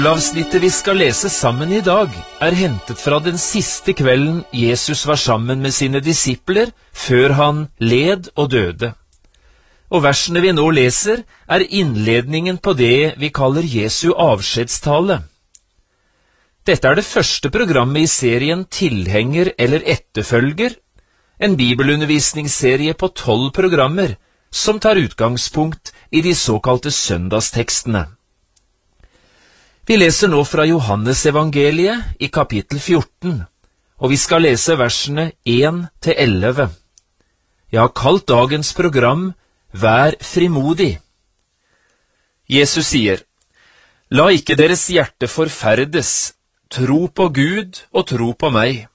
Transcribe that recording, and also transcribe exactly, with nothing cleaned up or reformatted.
Avsnittet vi skal lese sammen i dag er hentet fra den siste kvelden Jesus var sammen med sine disipler før han led og døde. Og versene vi nå leser er innledningen på det vi kaller Jesu avskjedstale. Dette er det første programmet i serien Tilhenger eller etterfølger, en bibelundervisningsserie på tolv programmer som tar utgangspunkt i de såkalte søndagstekstene. Vi leser nå fra Johannes evangeliet i kapittel fjorten, og vi skal lese versene én til elleve. Jeg har kalt dagens program Vær frimodig. Jesus sier, La ikke deres hjerte forferdes, tro på Gud og tro på meg.